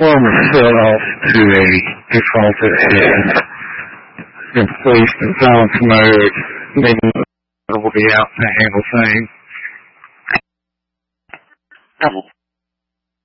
performance fell off to a defaulted in place and balance mode, meaning it will be out to handle things.